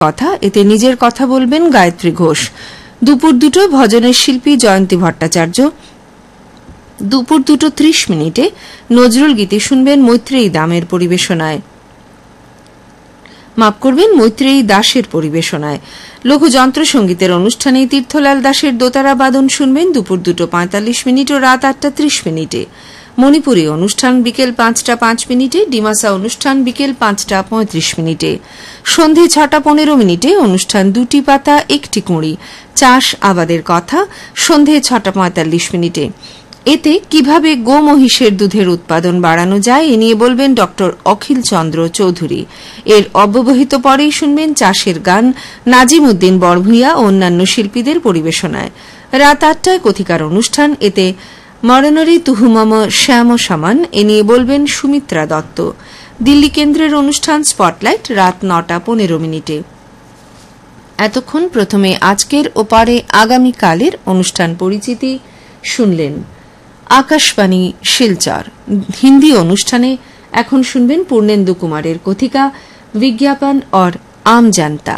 কথা, এতে নিজের কথা বলবেন গায়ত্রী ঘোষ। দুপুর 2 ভজনের শিল্পী জয়ন্তী ভট্টাচার্য। দুপুর 2:30 নজরুল গীতি শুনবেন মৈত্রেয়ী দামের পরিবেশনায়, মাফ করবেন মৈত্রেয়ী দাসের পরিবেশনায়। লঘু যন্ত্র সঙ্গীতের অনুষ্ঠানে তীর্থলাল দাসের দোতারা বাদন শুনবেন দুপুর 2:45 ও রাত 8:30। মণিপুরী অনুষ্ঠান বিকেল 5:05, ডিমাসা অনুষ্ঠান বিকেল 5:35। সন্ধে 6:15 অনুষ্ঠান দুটি পাতা একটি কুঁড়ি, চাষ আবাদের কথা সন্ধে 6:45। এতে কিভাবে গো মহিষের দুধের উৎপাদন বাড়ানো যায় এ নিয়ে বলবেন ড অখিল চন্দ্র চৌধুরী। এর অব্যবহিত পরেই শুনবেন চাষের গান নাজিম উদ্দিন বড়ভূঁইয়া ও অন্যান্য শিল্পীদের পরিবেশনায়। রাত 8টায় কথিকার অনুষ্ঠান, এতে মরণরে তুহুমম শ্যাম সামান এ নিয়ে বলবেন সুমিত্রা দত্ত। দিল্লি কেন্দ্রের অনুষ্ঠান স্পটলাইট রাত 9:15। এতক্ষণ প্রথমে আজকের ও পরে আগামীকালের অনুষ্ঠান পরিচিতি শুনলেন। আকাশবাণী শিলচর। হিন্দি অনুষ্ঠানে এখন শুনবেন পূর্ণেন্দু কুমারের কথিকা विज्ञापन और आम जनता।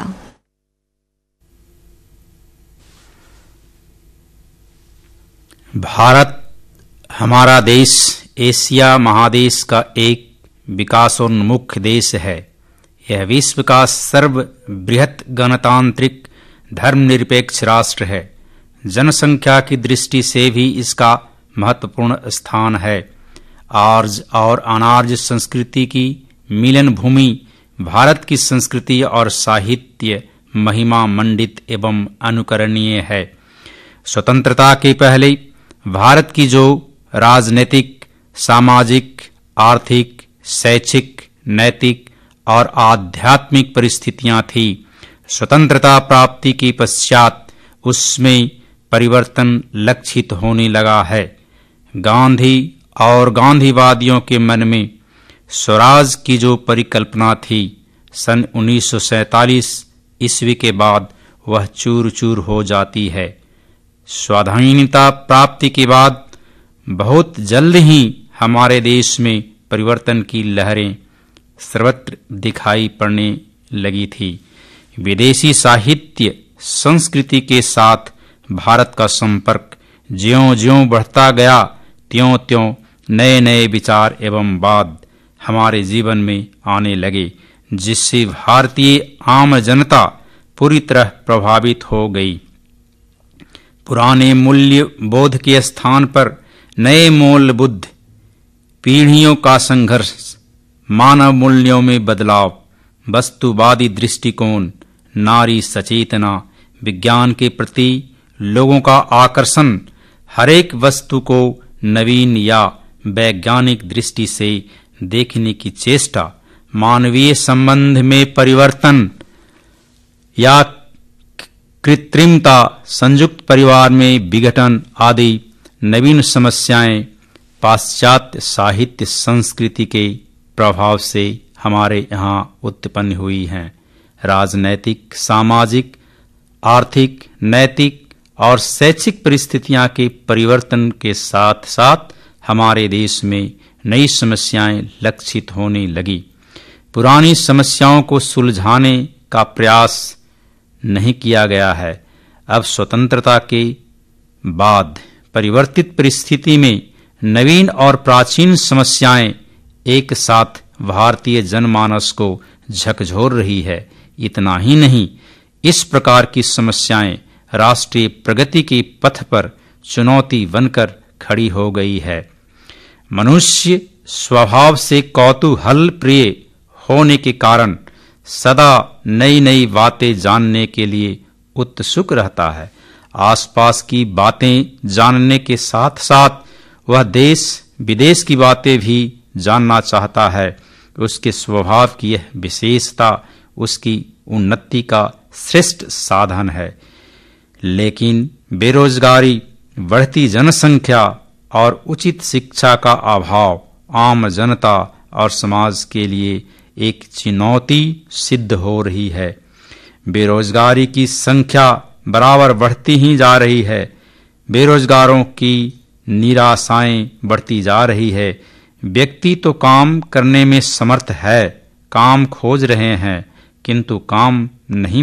भारत हमारा देश एशिया महादेश का एक विकासोन्मुख देश है। यह विश्व का सर्वबृहत गणतांत्रिक धर्मनिरपेक्ष राष्ट्र है। जनसंख्या की दृष्टि से भी इसका महत्वपूर्ण स्थान है। आर्य और अनार्य संस्कृति की मिलन भूमि भारत की संस्कृति और साहित्य महिमा मंडित एवं अनुकरणीय है। स्वतंत्रता के पहले भारत की जो राजनीतिक, सामाजिक, आर्थिक, शैक्षिक, नैतिक और आध्यात्मिक परिस्थितियां थी, स्वतंत्रता प्राप्ति के पश्चात उसमें परिवर्तन लक्षित होने लगा है। गांधी और गांधीवादियों के मन में स्वराज की जो परिकल्पना थी, सन 1947 ईस्वी के बाद वह चूर चूर हो जाती है। स्वाधीनता प्राप्ति के बाद बहुत जल्द ही हमारे देश में परिवर्तन की लहरें सर्वत्र दिखाई पड़ने लगी थी। विदेशी साहित्य संस्कृति के साथ भारत का संपर्क ज्यों-ज्यों बढ़ता गया, त्यों-त्यों नए नए विचार एवं वाद हमारे जीवन में आने लगे, जिससे भारतीय आम जनता पूरी तरह प्रभावित हो गई। पुराने मूल्य बोध के स्थान पर नए मूल्यबोध, पीढ़ियों का संघर्ष, मानव मूल्यों में बदलाव, वस्तुवादी दृष्टिकोण, नारी सचेतना, विज्ञान के प्रति लोगों का आकर्षण, हरेक वस्तु को नवीन या वैज्ञानिक दृष्टि से देखने की चेष्टा, मानवीय संबंध में परिवर्तन या कृत्रिमता, संयुक्त परिवार में विघटन आदि नवीन समस्याएं पाश्चात्य साहित्य संस्कृति के प्रभाव से हमारे यहाँ उत्पन्न हुई हैं। राजनैतिक, सामाजिक, आर्थिक, नैतिक और शैक्षिक परिस्थितियां के परिवर्तन के साथ साथ हमारे देश में नई समस्याएं लक्षित होने लगी। पुरानी समस्याओं को सुलझाने का प्रयास नहीं किया गया है। अब स्वतंत्रता के बाद परिवर्तित परिस्थिति में नवीन और प्राचीन समस्याएं एक साथ भारतीय जनमानस को झकझोर रही है। इतना ही नहीं, इस प्रकार की समस्याएं राष्ट्रीय प्रगति के पथ पर चुनौती बनकर खड़ी हो गई है। मनुष्य स्वभाव से कौतूहल प्रिय होने के कारण सदा नई नई बातें जानने के लिए उत्सुक रहता है। आसपास की बातें जानने के साथ साथ वह देश विदेश की बातें भी जानना चाहता है। उसके स्वभाव की यह विशेषता उसकी उन्नति का श्रेष्ठ साधन है। लेकिन बेरोजगारी, बढ़ती जनसंख्या और उचित शिक्षा का अभाव आम जनता और समाज के लिए एक चुनौती सिद्ध हो रही है। बेरोजगारी की संख्या बराबर बढ़ती ही जा रही है। बेरोजगारों की निराशाएं बढ़ती जा रही है। व्यक्ति तो काम करने में समर्थ है, काम खोज रहे हैं, किंतु काम नहीं